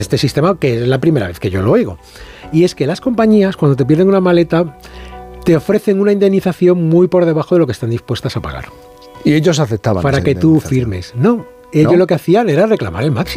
este sistema, que es la primera vez que yo lo oigo. Y es que las compañías, cuando te pierden una maleta, te ofrecen una indemnización muy por debajo de lo que están dispuestas a pagar. Y ellos aceptaban. Para que tú firmes. No, ellos lo que hacían era reclamar el máximo.